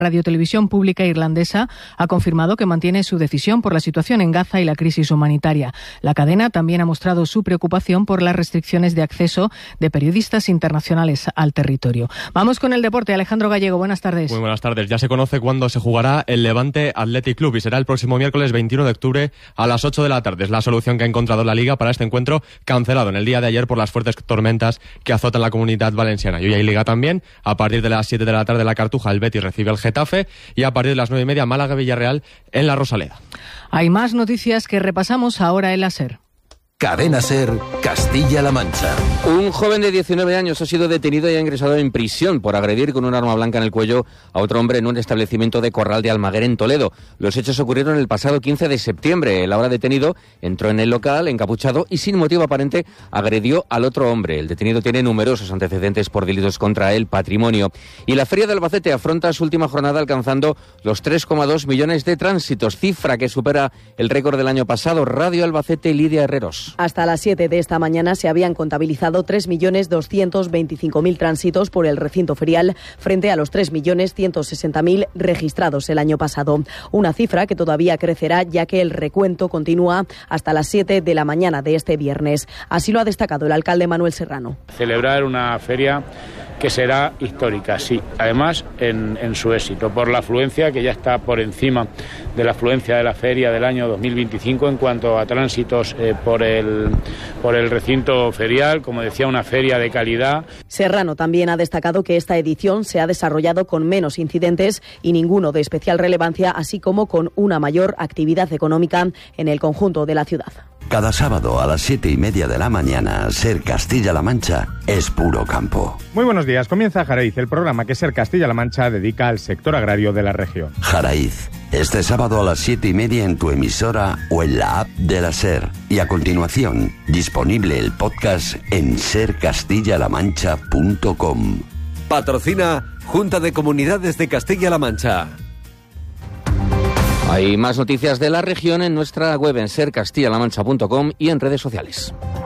Radio Televisión Pública Irlandesa ha confirmado que mantiene su decisión por la situación en Gaza y la crisis humanitaria. La cadena también ha mostrado su preocupación por las restricciones de acceso de periodistas internacionales al territorio. Vamos con el deporte. Alejandro Gallego, buenas tardes. Muy buenas tardes. Ya se conoce cuándo se jugará el Levante Athletic Club y será el próximo miércoles 21 de octubre a las 8 de la tarde. Es la solución que ha encontrado la Liga para este encuentro, cancelado en el día de ayer por las fuertes tormentas que azotan la Comunidad Valenciana. Y hoy hay Liga también. A partir de las 7 de la tarde la Cartuja, el Betis recibe el Getafe y a partir de las 9:30 Málaga-Villarreal en la Rosaleda. Hay más noticias que repasamos ahora en la SER. Cadena SER, Castilla-La Mancha. Un joven de 19 años ha sido detenido y ha ingresado en prisión por agredir con un arma blanca en el cuello a otro hombre en un establecimiento de Corral de Almaguer en Toledo. Los hechos ocurrieron el pasado 15 de septiembre. El ahora detenido entró en el local encapuchado y sin motivo aparente agredió al otro hombre. El detenido tiene numerosos antecedentes por delitos contra el patrimonio. Y la Feria de Albacete afronta su última jornada alcanzando los 3,2 millones de tránsitos, cifra que supera el récord del año pasado. Radio Albacete, Lidia Herreros. Hasta las 7 de esta mañana se habían contabilizado 3.225.000 tránsitos por el recinto ferial frente a los 3.160.000 registrados el año pasado. Una cifra que todavía crecerá ya que el recuento continúa hasta las 7 de la mañana de este viernes. Así lo ha destacado el alcalde Manuel Serrano. Celebrar una feria que será histórica, sí, además en su éxito, por la afluencia que ya está por encima de la afluencia de la feria del año 2025 en cuanto a tránsitos por el recinto ferial, como decía, una feria de calidad. Serrano también ha destacado que esta edición se ha desarrollado con menos incidentes y ninguno de especial relevancia, así como con una mayor actividad económica en el conjunto de la ciudad. Cada sábado a las 7:30 de la mañana, SER Castilla-La Mancha es puro campo. Muy buenos días. Comienza Jaraíz, el programa que SER Castilla-La Mancha dedica al sector agrario de la región. Jaraíz, este sábado a las 7:30 en tu emisora o en la app de la SER. Y a continuación, disponible el podcast en sercastillalamancha.com. Patrocina Junta de Comunidades de Castilla-La Mancha. Hay más noticias de la región en nuestra web en sercastillalamancha.com y en redes sociales.